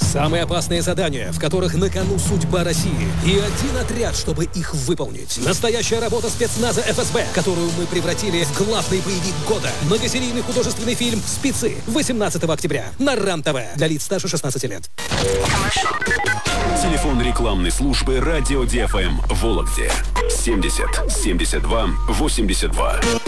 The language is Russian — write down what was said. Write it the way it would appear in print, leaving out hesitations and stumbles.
Самые опасные задания, в которых на кону судьба России. И один отряд, чтобы их выполнить. Настоящая работа спецназа ФСБ, которую мы превратили в главный боевик года. Многосерийный художественный фильм «Спецы» 18 октября на РАН-ТВ. Для лиц старше 16 лет. Телефон рекламной службы «Радио ДФМ» в Вологде. 70 72 82.